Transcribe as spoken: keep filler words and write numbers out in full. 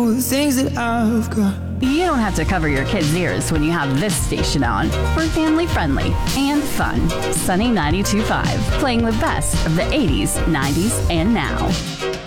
the things that I've got. You don't have to cover your kids' ears when you have this station on. We're family friendly and fun. Sunny ninety-two point five, playing the best of the eighties, nineties, and now.